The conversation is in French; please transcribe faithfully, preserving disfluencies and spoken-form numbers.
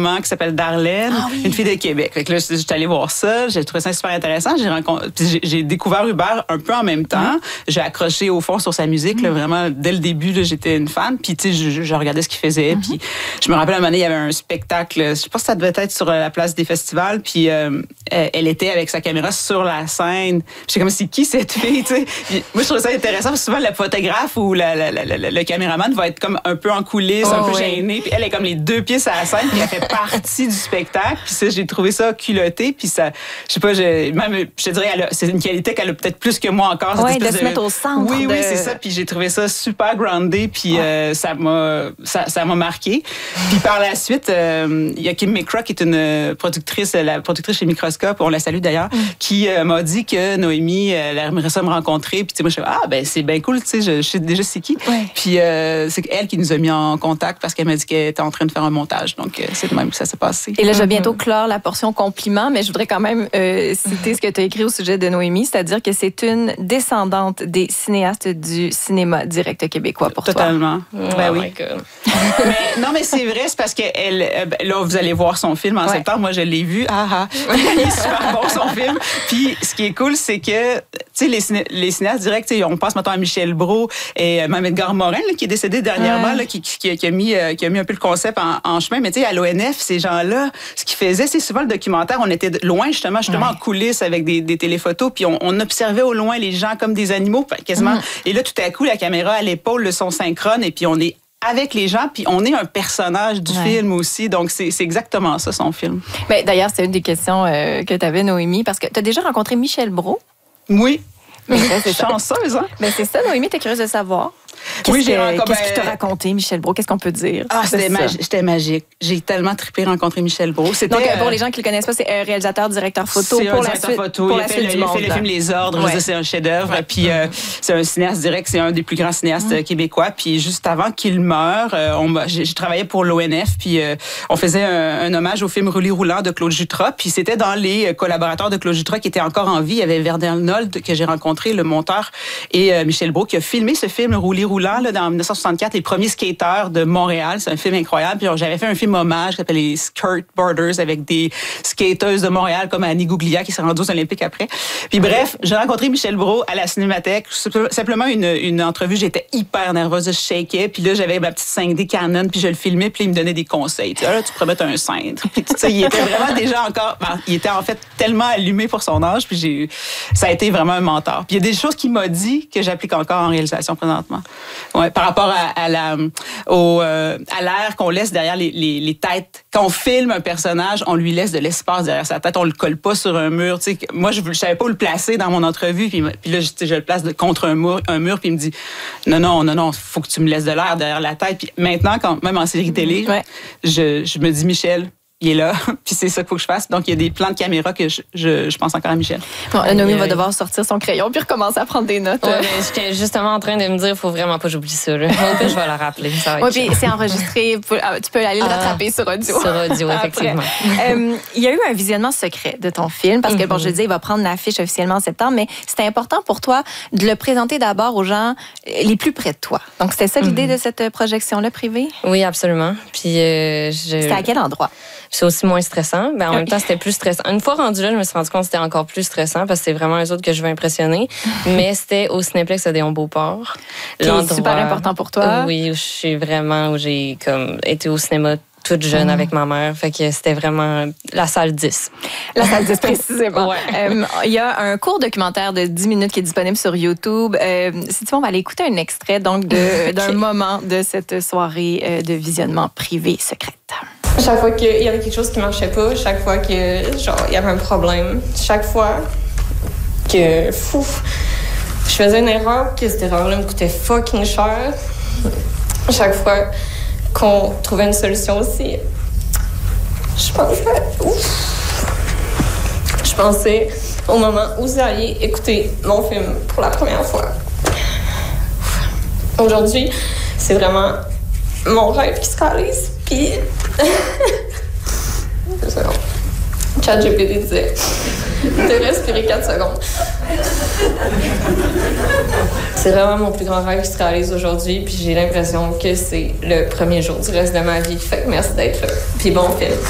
maman qui s'appelle Darlene, ah, oui. une fille de Québec. Fait que là, j'étais allée voir ça, j'ai trouvé ça super intéressant. J'ai, rencontré, j'ai, j'ai découvert Hubert un peu en même temps. Mm. J'ai accroché au fond sur sa musique, mm. là, vraiment, dès le début, là, j'étais une fan. Puis, tu sais, je, je regardais ce qu'il faisait. Mm-hmm. Puis, je me rappelle, à un moment donné, il y avait un spectacle, je pense que ça devait être sur la place des festivals. Puis, euh, elle était avec sa caméra sur la scène. J'étais comme, c'est qui cette fille, tu sais? Moi, je trouve ça intéressant parce que souvent, le photographe ou la, la, la, la, le caméraman va être comme un peu en coulisses, oh, un peu ouais. gêné. Puis, elle est comme les deux pieds sur la scène. Puis, elle fait partie du spectacle. Puis, ça, j'ai trouvé ça culotté. Puis, ça, je sais pas, j'ai, même, je te dirais, elle a, c'est une qualité qu'elle a peut-être plus que moi encore. Oui, de se de... mettre au centre. Oui, de... oui, c'est ça. Puis, j'ai trouvé ça super groundé. Puis, ouais. euh, ça m'a, ça, ça m'a marqué. Puis, par la suite, euh, il y a Kim McCraw, qui est une productrice, la productrice chez Microscope, on la salue d'ailleurs, mm. qui euh, m'a dit que Noémie, elle aimerait ça me rencontrer. Puis, tu sais, moi, je suis ah, ben, c'est bien cool, tu sais, je, je sais déjà c'est qui. Ouais. Puis, euh, c'est elle qui nous a mis en contact parce qu'elle m'a dit qu'elle était en train de faire un montage. Donc, euh, c'est de même que ça s'est passé. Et là, je vais bientôt clore la portion compliment, mais je voudrais quand même euh, citer ce que tu as écrit au sujet de Noémie, c'est-à-dire que c'est une descendante des cinéastes du cinéma direct québécois pour Totalement. toi. Totalement. Ben oui. mais, non, mais c'est vrai, c'est parce que elle, là, vous allez voir son film en ouais. septembre. Moi, je l'ai vu. Ah, ah. Il est super bon, son film. Puis, ce qui est cool, c'est que, tu sais, les, ciné- les cinéastes directs, on pense maintenant à Michel Brault et Mme Edgar Morin, là, qui est décédé dernièrement, ouais. là, qui, qui, qui, a mis, euh, qui a mis un peu le concept en, en chemin. Mais, tu sais, à l'O N F, ces gens-là, ce qu'ils faisaient, c'est souvent le documentaire. On était loin, justement, justement, ouais. en coulisses avec des, des téléphotos. Puis, on, on observait au loin les gens comme des animaux, quasiment. Mm. Et là, tout à coup, la caméra à l'épaule, le son synchrone, et puis on est avec les gens, puis on est un personnage du ouais. film aussi. Donc, c'est, c'est exactement ça, son film. Ben, d'ailleurs, c'est une des questions euh, que tu avais, Noémie, parce que tu as déjà rencontré Michel Brault. Oui. Mais c'est chanceuse, hein? Ben, c'est ça, Noémie, t'es curieuse de savoir. Qu'est-ce, oui, j'ai que, rencontré... qu'est-ce qu'il t'a raconté, Michel Brault? Qu'est-ce qu'on peut dire? Ah, c'était, magi- c'était magique. J'ai tellement trippé rencontrer Michel Brault. C'était, Donc, euh, pour les gens qui le connaissent pas, c'est un réalisateur, directeur photo. C'est pour un la directeur suite, photo. Pour il la a fait, suite le, du il a monde, fait le film Les Ordres. Ouais. Je veux dire, c'est un chef-d'œuvre. Ouais. Puis, euh, c'est un cinéaste direct. C'est un des plus grands cinéastes mm. québécois. Puis, juste avant qu'il meure, euh, on, j'ai, j'ai travaillé pour l'O N F. Puis, euh, on faisait un, un hommage au film Roulis roulant de Claude Jutras. Puis, c'était dans les collaborateurs de Claude Jutras qui étaient encore en vie. Il y avait Vernon Nold que j'ai rencontré, le monteur, et euh, Michel Brault qui a filmé ce film Roulis roulant là, dans dix-neuf cent soixante-quatre, les premiers skateurs de Montréal. C'est un film incroyable. Puis j'avais fait un film hommage qui s'appelle les Skateboarders avec des skateuses de Montréal comme Annie Gouglia qui s'est rendue aux Olympiques après. Puis bref, j'ai rencontré Michel Brault à la Cinémathèque. Simplement une, une entrevue. J'étais hyper nerveuse, je shakeais. Puis là, j'avais ma petite cinq D Canon puis je le filmais. Puis il me donnait des conseils. Tu sais, là, tu pourrais mettre un cintre. Puis tu sais, il était vraiment déjà encore... Ben, il était en fait tellement allumé pour son âge. Puis j'ai, ça a été vraiment un mentor. Puis il y a des choses qu'il m'a dit que j'applique encore en réalisation présentement. Ouais, par rapport à, à la... Au, euh, à l'air qu'on laisse derrière les, les, les têtes. Quand on filme un personnage, on lui laisse de l'espace derrière sa tête. On le colle pas sur un mur. T'sais, moi, je ne savais pas où le placer dans mon entrevue. Puis, puis là, je, je le place de, contre un mur, un mur. Puis il me dit, non, non, non, non, faut que tu me laisses de l'air derrière la tête. Puis maintenant, quand, même en série télé, ouais. je, je me dis, Michel, il est là, puis c'est ça qu'il faut que je fasse. Donc, il y a des plans de caméra que je, je, je pense encore à Michel. Bon, Noémie va devoir sortir son crayon puis recommencer à prendre des notes. Ouais, j'étais justement en train de me dire, il faut vraiment pas que j'oublie ça. Là. Donc, je vais le rappeler. Ça va oui, puis c'est enregistré. Tu peux aller le rattraper ah, sur audio. Sur audio, effectivement. euh, il y a eu un visionnement secret de ton film, parce que, mm-hmm. bon, je disais, il va prendre l'affiche officiellement en septembre, mais c'était important pour toi de le présenter d'abord aux gens les plus près de toi. Donc, c'était ça l'idée mm-hmm. de cette projection-là privée? Oui, absolument. Puis, euh, je... C'était à quel endroit? C'est aussi moins stressant. Ben, en même temps, c'était plus stressant. Une fois rendu là, je me suis rendu compte que c'était encore plus stressant parce que c'est vraiment les autres que je veux impressionner. Mais c'était au Cinéplex Odéon-Beauport. C'est super important pour toi. Oui, où je suis vraiment, où j'ai comme été au cinéma toute jeune mmh. avec ma mère. Fait que c'était vraiment la salle dix. La salle dix, précisément. Ouais. Euh, il y a un court documentaire de dix minutes qui est disponible sur YouTube. Euh, si tu veux, on va aller écouter un extrait donc, de, okay. d'un moment de cette soirée euh, de visionnement privé secrète. Chaque fois qu'il y avait quelque chose qui marchait pas, chaque fois que genre il y avait un problème, chaque fois que fou, je faisais une erreur, que cette erreur-là me coûtait fucking cher. Chaque fois qu'on trouvait une solution aussi, je pensais, ouf, je pensais au moment où vous alliez écouter mon film pour la première fois. Aujourd'hui, c'est vraiment mon rêve qui se réalise. Puis, deux secondes. ChatGPT disait de respirer quatre secondes. C'est vraiment mon plus grand rêve qui se réalise aujourd'hui. Puis j'ai l'impression que c'est le premier jour du reste de ma vie. Fait que merci d'être là. Puis bon film.